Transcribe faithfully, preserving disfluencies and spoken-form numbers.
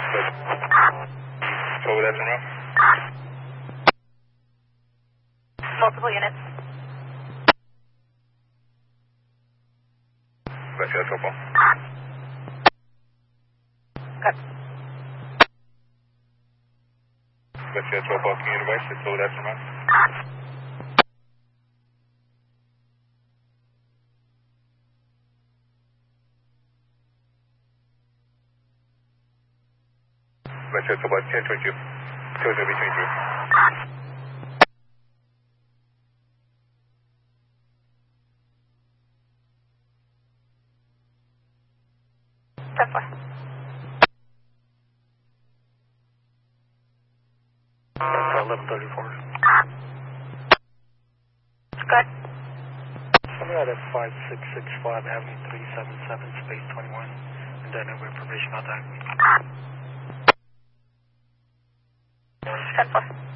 Over that tomorrow? Multiple units. That's your football. Cut. That's your football. Can you advise it's over that tomorrow? That's your football. ten twenty-two. two zero twenty-three. ten four. eleven thirty-four. Good. Somebody out at five six six five Avenue three seven seven, space twenty-one, and then have information about that. ten four.